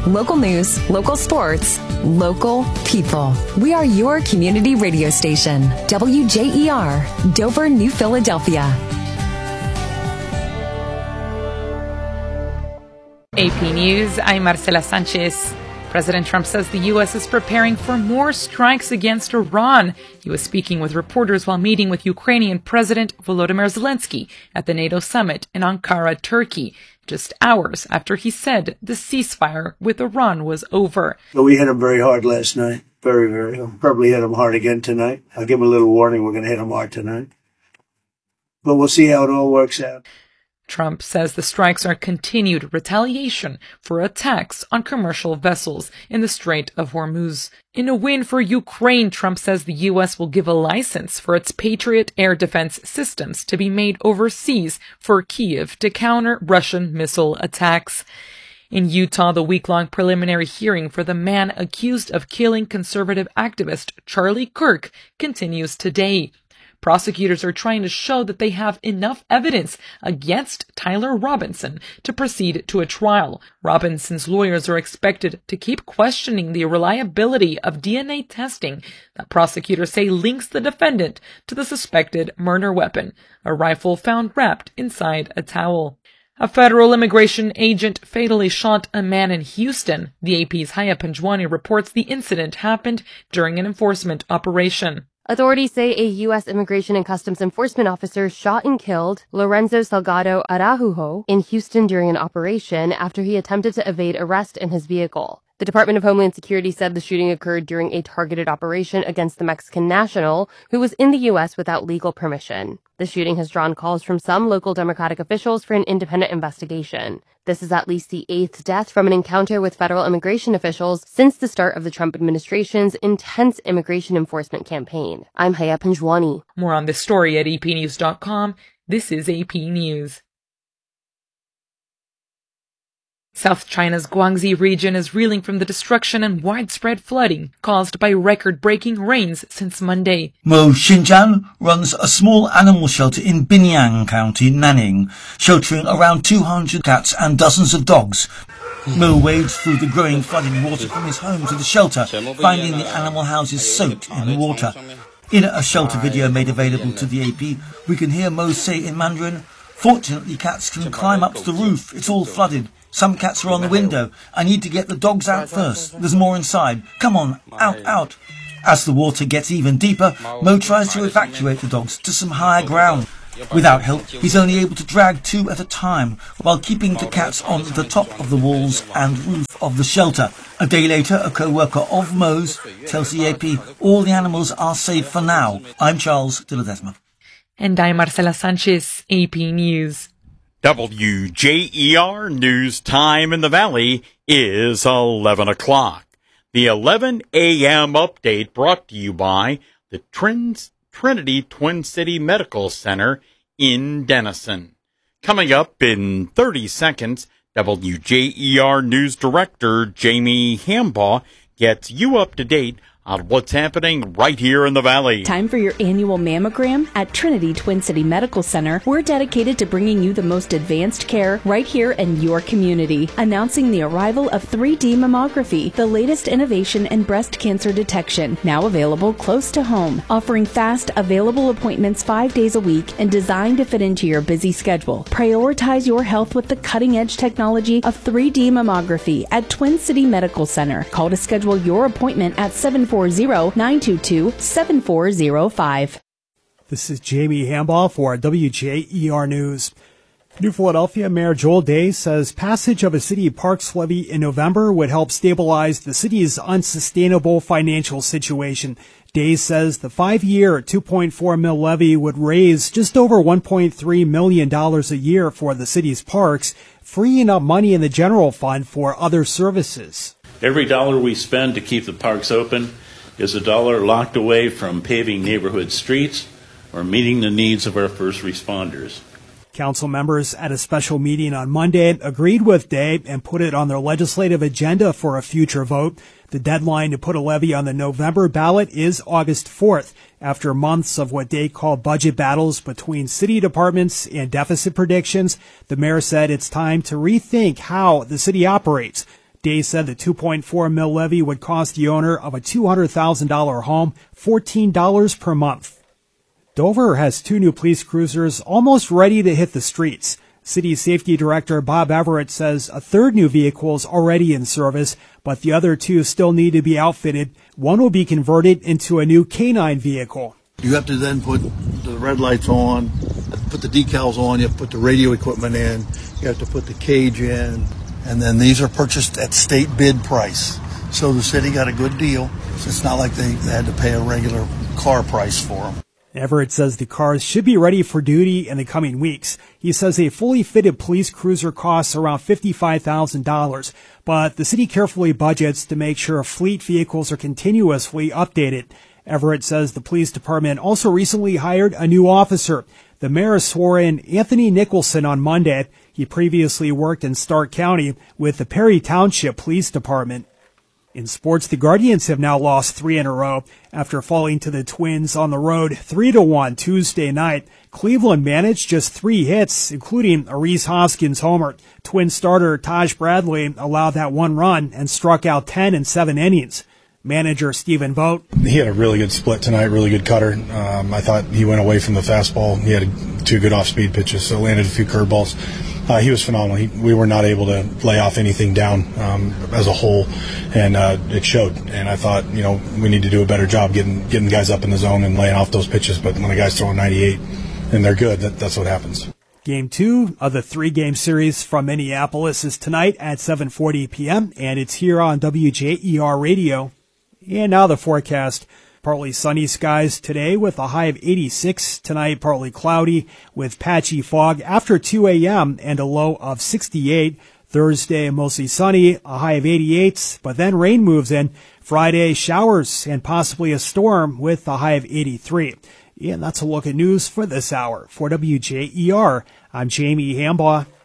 Local news, local sports, local people. We are your community radio station. WJER, Dover, New Philadelphia. AP News, I'm Marcela Sanchez. President Trump says the U.S. is preparing for more strikes against Iran. He was speaking with reporters while meeting with Ukrainian President Volodymyr Zelensky at the NATO summit in Ankara, Turkey, just hours after he said the ceasefire with Iran was over. We hit him very hard last night. Very, very hard. Probably hit him hard again tonight. I'll give him a little warning. We're going to hit him hard tonight. But we'll see how it all works out. Trump says the strikes are continued retaliation for attacks on commercial vessels in the Strait of Hormuz. In a win for Ukraine, Trump says the U.S. will give a license for its Patriot air defense systems to be made overseas for Kyiv to counter Russian missile attacks. In Utah, the week-long preliminary hearing for the man accused of killing conservative activist Charlie Kirk continues today. Prosecutors are trying to show that they have enough evidence against Tyler Robinson to proceed to a trial. Robinson's lawyers are expected to keep questioning the reliability of DNA testing that prosecutors say links the defendant to the suspected murder weapon, a rifle found wrapped inside a towel. A federal immigration agent fatally shot a man in Houston. The AP's Haya Panjwani reports the incident happened during an enforcement operation. Authorities say a U.S. Immigration and Customs Enforcement officer shot and killed Lorenzo Salgado Araujo in Houston during an operation after he attempted to evade arrest in his vehicle. The Department of Homeland Security said the shooting occurred during a targeted operation against the Mexican national who was in the U.S. without legal permission. The shooting has drawn calls from some local Democratic officials for an independent investigation. This is at least the 8th death from an encounter with federal immigration officials since the start of the Trump administration's intense immigration enforcement campaign. I'm Haya Panjwani. More on this story at epnews.com. This is AP News. South China's Guangxi region is reeling from the destruction and widespread flooding caused by record-breaking rains since Monday. Mo Xinjiang runs a small animal shelter in Binyang County, Nanning, sheltering around 200 cats and dozens of dogs. Mo wades through the growing flooding water from his home to the shelter, finding the animal houses soaked in the water. In a shelter video made available to the AP, we can hear Mo say in Mandarin, "Fortunately, cats can climb up to the roof. It's all flooded. Some cats are on the window. I need to get the dogs out first. There's more inside. Come on, out, out." As the water gets even deeper, Mo tries to evacuate the dogs to some higher ground. Without help, he's only able to drag 2 at a time, while keeping the cats on the top of the walls and roof of the shelter. A day later, a co-worker of Mo's tells the AP all the animals are safe for now. I'm Charles de Ledesma. And I'm Marcela Sanchez, AP News. WJER News Time in the Valley is 11 o'clock. The 11 a.m. update brought to you by the Trinity Twin City Medical Center in Denison. Coming up in 30 seconds, WJER News Director Jamie Hambaugh gets you up to date on what's happening right here in the Valley. Time for your annual mammogram at Trinity Twin City Medical Center. We're dedicated to bringing you the most advanced care right here in your community. Announcing the arrival of 3D mammography, the latest innovation in breast cancer detection, now available close to home. Offering fast, available appointments 5 days a week and designed to fit into your busy schedule. Prioritize your health with the cutting-edge technology of 3D mammography at Twin City Medical Center. Call to schedule your appointment at 740-922-7405. This is Jamie Hambaugh for WJER News. New Philadelphia Mayor Joel Day says passage of a city parks levy in November would help stabilize the city's unsustainable financial situation. Day says the 5-year $2.4 million levy would raise just over $1.3 million a year for the city's parks, freeing up money in the general fund for other services. Every dollar we spend to keep the parks open is a dollar locked away from paving neighborhood streets or meeting the needs of our first responders. Council members at a special meeting on Monday agreed with Day and put it on their legislative agenda for a future vote. The deadline to put a levy on the November ballot is August 4th, after months of what Day called budget battles between city departments and deficit predictions. The mayor said it's time to rethink how the city operates. Day said the $2.4 million levy would cost the owner of a $200,000 home $14 per month. Dover has 2 new police cruisers almost ready to hit the streets. City Safety Director Bob Everett says a 3rd new vehicle is already in service, but the other 2 still need to be outfitted. One will be converted into a new K9 vehicle. You have to then put the red lights on, put the decals on, you have to put the radio equipment in, you have to put the cage in, and then these are purchased at state bid price. So the city got a good deal. So it's not like they had to pay a regular car price for them. Everett says the cars should be ready for duty in the coming weeks. He says a fully fitted police cruiser costs around $55,000, but the city carefully budgets to make sure fleet vehicles are continuously updated. Everett says the police department also recently hired a new officer. The mayor swore in Anthony Nicholson on Monday. He previously worked in Stark County with the Perry Township Police Department. In sports, the Guardians have now lost 3 in a row after falling to the Twins on the road 3-1 Tuesday night. Cleveland managed just 3 hits, including a Rhys Hoskins homer. Twins starter Taj Bradley allowed that 1 run and struck out 10 in 7 innings. Manager Stephen Vogt. He had a really good split tonight, really good cutter. I thought he went away from the fastball. He had 2 good off-speed pitches, so landed a few curveballs. He was phenomenal. We were not able to lay off anything down as a whole, and it showed. And I thought, we need to do a better job getting guys up in the zone and laying off those pitches. But when the guys throw 98 and they're good, that's what happens. Game 2 of the 3-game series from Minneapolis is tonight at 7:40 p.m., and it's here on WJER Radio. And now the forecast. Partly sunny skies today with a high of 86. Tonight, partly cloudy with patchy fog after 2 a.m. and a low of 68. Thursday, mostly sunny, a high of 88, but then rain moves in. Friday, showers and possibly a storm with a high of 83. And that's a look at news for this hour. For WJER, I'm Jamie Hambaugh.